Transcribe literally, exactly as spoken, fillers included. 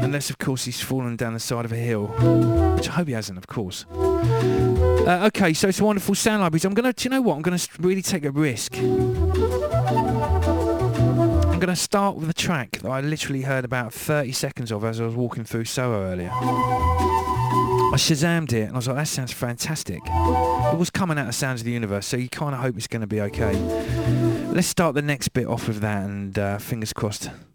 Unless, of course, he's fallen down the side of a hill. Which I hope he hasn't, of course. Uh, okay, so it's Wonderful Sound Libraries. I'm going to, do you know what? I'm going to really take a risk. I'm going to start with a track that I literally heard about thirty seconds of as I was walking through Soho earlier. I Shazammed it and I was like, that sounds fantastic. It was coming out of Sounds of the Universe, so you kind of hope it's going to be okay. Let's start the next bit off with that, and uh, fingers crossed